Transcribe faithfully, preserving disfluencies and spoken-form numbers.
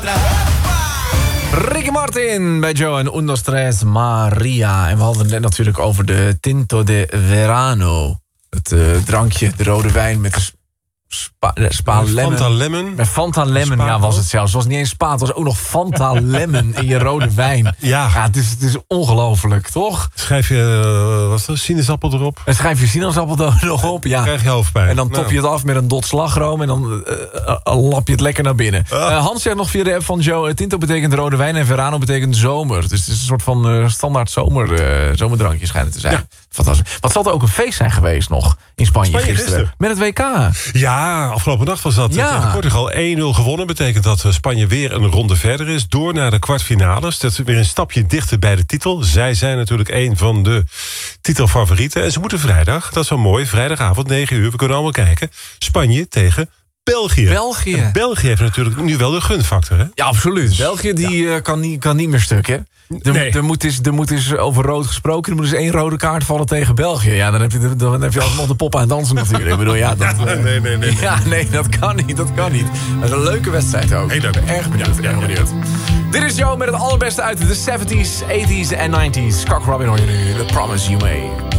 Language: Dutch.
Ricky Martin bij Joe en Uno Stress Maria. En we hadden het net natuurlijk over de Tinto de Verano. Het uh, drankje, de rode wijn met de spa, de spa lemon. Fanta Lemon. Met Fanta Lemon, Spa, ja, was het zelfs. Het was niet eens spa, het was ook nog Fanta Lemon in je rode wijn. Ja. ja het, is, het is ongelooflijk, toch? Schrijf je, uh, wat is dat, sinaasappel erop? En schrijf je sinaasappel er nog op, ja. Krijg je hoofdpijn. En dan top nou. je het af met een dot slagroom en dan uh, uh, lap je het lekker naar binnen. Ah. Uh, Hans zegt nog via de app van Joe, Tinto betekent rode wijn en Verano betekent zomer. Dus het is een soort van uh, standaard zomer, uh, zomerdrankje schijnt het te zijn. Ja. Fantastisch. Wat zal er ook een feest zijn geweest nog in Spanje, Spanje gisteren. gisteren. Met het W K. Ja, afgelopen nacht was dat Ja. tegen Portugal één nul gewonnen. Betekent dat Spanje weer een ronde verder is. Door naar de kwartfinales. Dat is weer een stapje dichter bij de titel. Zij zijn natuurlijk een van de titelfavorieten. En ze moeten vrijdag, dat is wel mooi, vrijdagavond negen uur. We kunnen allemaal kijken. Spanje tegen België. België. En België heeft natuurlijk nu wel de gunfactor, hè? Ja, absoluut. België die, ja. uh, kan, niet, kan niet meer stuk, hè? Er, Nee. er, moet eens, er moet eens over rood gesproken. Er moet eens één rode kaart vallen tegen België. Ja, dan heb je, dan heb je alsnog de pop aan het dansen natuurlijk. Ik bedoel, ja, dat, nee, nee, nee, nee. Ja, nee, dat kan niet, dat kan niet. Dat is een leuke wedstrijd ook. Heel leuk. Erg benieuwd, erg benieuwd. Dit is Joe met het allerbeste uit de seventies, eighties en nineties. Cock Robin hoor je nu, The Promise You Made.